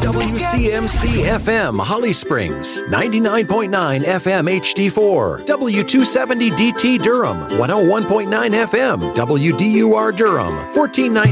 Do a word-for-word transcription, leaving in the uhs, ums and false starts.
W C M C F M Holly Springs, ninety-nine point nine F M H D four, W two seventy D T Durham, one oh one point nine F M W D U R Durham, fourteen ninety